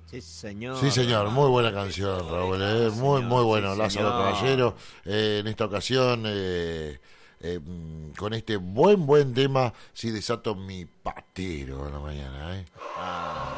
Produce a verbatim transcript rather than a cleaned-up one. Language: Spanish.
Sí, señor. Sí, señor, muy buena canción, Raúl, eh, muy, muy bueno, sí, Lázaro señor. Caballero, eh, en esta ocasión, eh, eh, mm, con este buen, buen tema, sí desato mi patero en la mañana, eh. Ah.